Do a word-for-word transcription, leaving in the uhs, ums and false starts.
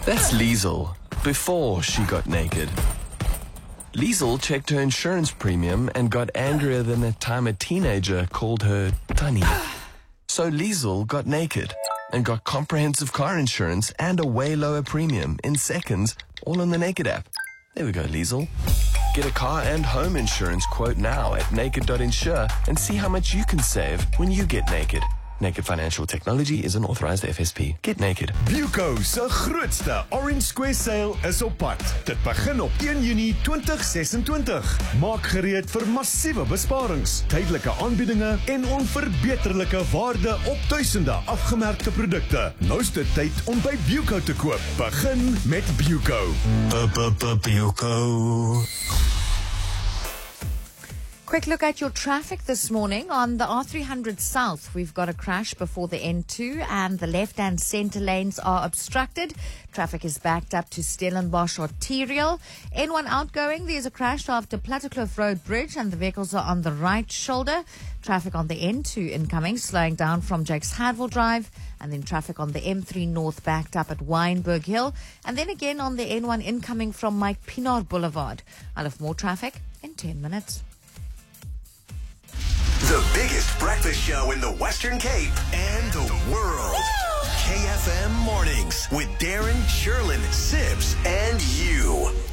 That's Liesel, before she got naked. Liesel checked her insurance premium and got angrier than the time a teenager called her Tunny. So Liesel got naked and got comprehensive car insurance and a way lower premium in seconds, all on the Naked app. There we go, Liesel. Get a car and home insurance quote now at naked dot insure and see how much you can save when you get naked. Naked Financial Technology is an authorized F S P. Get naked. Buco se grootste Orange Square sale is op pad. Dit begin op een Junie twintig sesentwintig. Maak gereed vir massiewe besparings, tydelike aanbiedinge en onverbeterlike waarde op duisende afgemerkte produkte. Nou is dit tyd om by Buco te koop. Begin met Buco. Buco. Quick look at your traffic this morning. On the R three hundred South, we've got a crash before the N two and the left and centre lanes are obstructed. Traffic is backed up to Stellenbosch Arterial. N one outgoing, there's a crash after Plattekloof Road Bridge and the vehicles are on the right shoulder. Traffic on the N two incoming, slowing down from Jakes Hadwell Drive. And then traffic on the M three North backed up at Wynberg Hill. And then again on the N one incoming from Mike Pinard Boulevard. I'll have more traffic in ten minutes. The biggest breakfast show in the Western Cape and the world. K F M Mornings with Darren, Sherlyn, Sibs, and you.